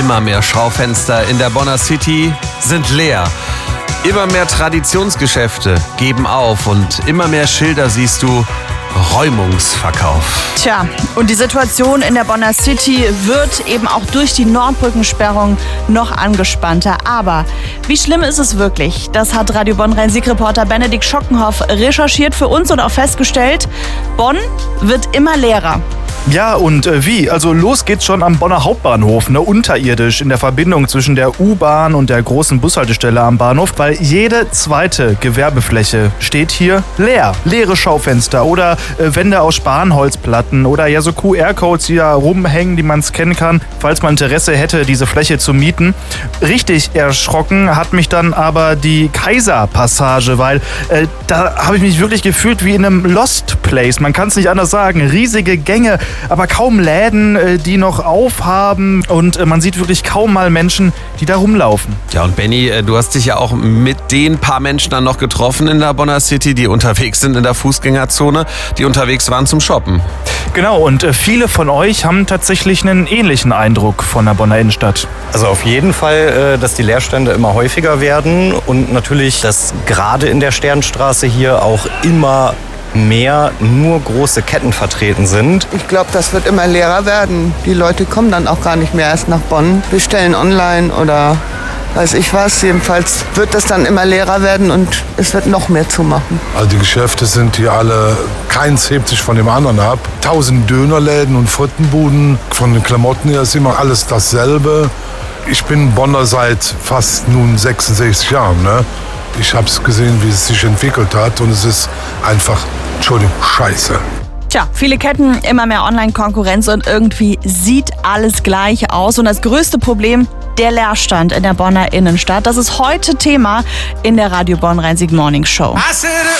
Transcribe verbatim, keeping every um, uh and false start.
Immer mehr Schaufenster in der Bonner City sind leer. Immer mehr Traditionsgeschäfte geben auf und immer mehr Schilder siehst du: Räumungsverkauf. Tja, und die Situation in der Bonner City wird eben auch durch die Nordbrückensperrung noch angespannter. Aber wie schlimm ist es wirklich? Das hat Radio Bonn Rhein-Sieg-Reporter Benedikt Schockenhoff recherchiert für uns und auch festgestellt: Bonn wird immer leerer. Ja, und äh, wie? Also los geht's schon am Bonner Hauptbahnhof, ne, unterirdisch in der Verbindung zwischen der U-Bahn und der großen Bushaltestelle am Bahnhof, weil jede zweite Gewerbefläche steht hier leer. Leere Schaufenster oder äh, Wände aus Spanholzplatten oder ja so Q R-Codes, die da rumhängen, die man scannen kann, falls man Interesse hätte, diese Fläche zu mieten. Richtig erschrocken hat mich dann aber die Kaiserpassage, weil äh, da habe ich mich wirklich gefühlt wie in einem Lost Place. Man kann es nicht anders sagen. Riesige Gänge, aber kaum Läden, die noch aufhaben, und man sieht wirklich kaum mal Menschen, die da rumlaufen. Ja, und Benni, du hast dich ja auch mit den paar Menschen dann noch getroffen in der Bonner City, die unterwegs sind in der Fußgängerzone, die unterwegs waren zum Shoppen. Genau, und viele von euch haben tatsächlich einen ähnlichen Eindruck von der Bonner Innenstadt. Also auf jeden Fall, dass die Leerstände immer häufiger werden und natürlich, dass gerade in der Sternstraße hier auch immer mehr nur große Ketten vertreten sind. Ich glaube, das wird immer leerer werden. Die Leute kommen dann auch gar nicht mehr erst nach Bonn, bestellen online oder weiß ich was. Jedenfalls wird das dann immer leerer werden und es wird noch mehr zumachen. Also die Geschäfte sind hier alle, keins hebt sich von dem anderen ab. Tausend Dönerläden und Frittenbuden, von den Klamotten her ist immer alles dasselbe. Ich bin Bonner seit fast nun sechsundsechzig Jahren, ne? Ich habe es gesehen, wie es sich entwickelt hat, und es ist einfach, Entschuldigung, scheiße. Tja, viele Ketten, immer mehr Online-Konkurrenz und irgendwie sieht alles gleich aus. Und das größte Problem, der Leerstand in der Bonner Innenstadt. Das ist heute Thema in der Radio Bonn Rhein-Sieg Morning Show.